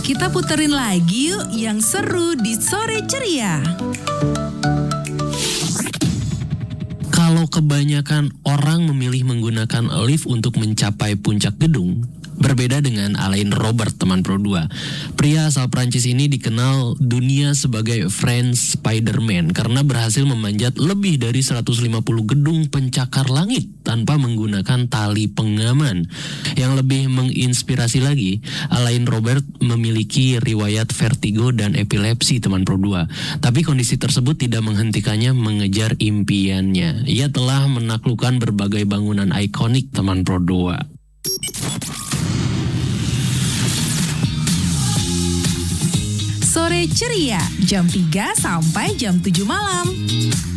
Kita puterin lagi yuk yang seru di Sore Ceria. Kalau kebanyakan orang memilih menggunakan lift untuk mencapai puncak gedung, berbeda dengan Alain Robert, teman Pro 2. Pria asal Prancis ini dikenal dunia sebagai French Spider-Man karena berhasil memanjat lebih dari 150 gedung pencakar langit tanpa menggunakan tali pengaman. Yang lebih menginspirasi lagi, Alain Robert memiliki riwayat vertigo dan epilepsi, teman Pro 2. Tapi kondisi tersebut tidak menghentikannya mengejar impiannya. Ia telah menaklukkan berbagai bangunan ikonik, teman Pro 2. Sore Ceria, jam 3 sampai jam 7 malam.